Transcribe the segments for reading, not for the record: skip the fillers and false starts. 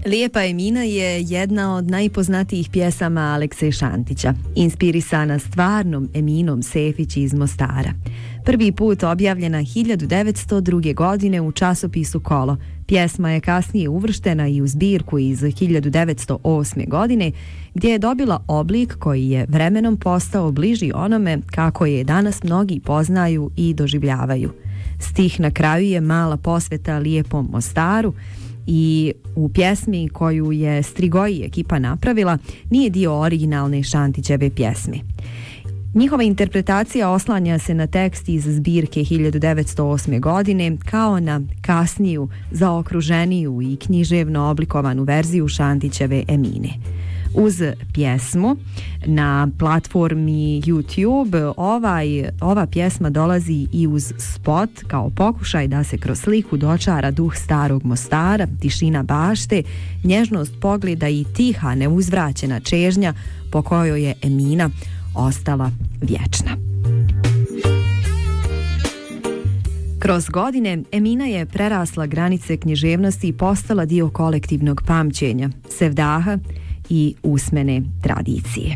Lijepa Emina je jedna od najpoznatijih pjesama Alekse Šantića, inspirisana stvarnom Eminom Sefić iz Mostara. Prvi put objavljena 1902. godine u časopisu Kolo. Pjesma je kasnije uvrštena i u zbirku iz 1908. godine, gdje je dobila oblik koji je vremenom postao bliži onome kako je danas mnogi poznaju i doživljavaju. Stih na kraju je mala posveta lijepom Mostaru, i u pjesmi koju je Strigoi ekipa napravila nije dio originalne Šantićeve pjesme. Njihova interpretacija oslanja se na tekst iz zbirke 1908. godine kao na kasniju, zaokruženiju i književno oblikovanu verziju Šantićeve Emine. Uz pjesmu na platformi YouTube ova pjesma dolazi i uz spot kao pokušaj da se kroz sliku dočara duh starog Mostara, tišina bašte, nježnost pogleda i tiha neuzvraćena čežnja po kojoj je Emina ostala vječna. Kroz godine Emina je prerasla granice književnosti i postala dio kolektivnog pamćenja, sevdaha i usmene tradicije.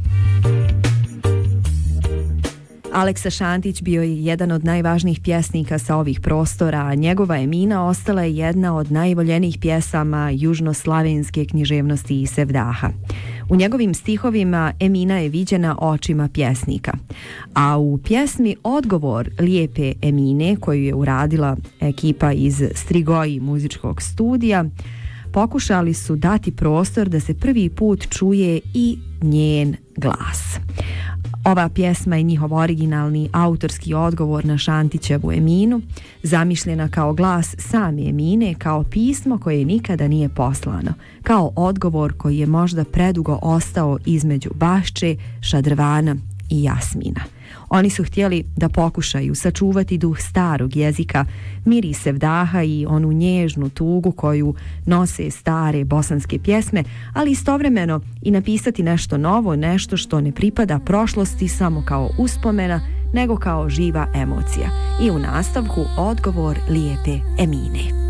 Aleksa Šantić bio je jedan od najvažnijih pjesnika sa ovih prostora, a njegova Emina ostala je jedna od najvoljenijih pjesama južnoslavenske književnosti i sevdaha. U njegovim stihovima Emina je viđena očima pjesnika, a u pjesmi Odgovor lijepe Emine, koju je uradila ekipa iz Strigoi muzičkog studija, pokušali su dati prostor da se prvi put čuje i njen glas. Ova pjesma je njihov originalni autorski odgovor na Šantićevu Eminu, zamišljena kao glas same Emine, kao pismo koje nikada nije poslano, kao odgovor koji je možda predugo ostao između Bašče, Šadrvana i Jasmina. Oni su htjeli da pokušaju sačuvati duh starog jezika, miris sevdaha i onu nježnu tugu koju nose stare bosanske pjesme, ali istovremeno i napisati nešto novo, nešto što ne pripada prošlosti samo kao uspomena, nego kao živa emocija. I u nastavku Odgovor lijepe Emine.